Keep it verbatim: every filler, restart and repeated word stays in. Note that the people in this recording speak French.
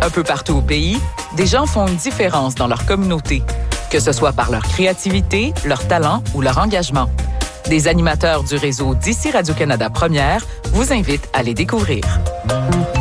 Un peu partout au pays, des gens font une différence dans leur communauté, que ce soit par leur créativité, leur talent ou leur engagement. Des animateurs du réseau d'ici Radio-Canada Première vous invitent à les découvrir.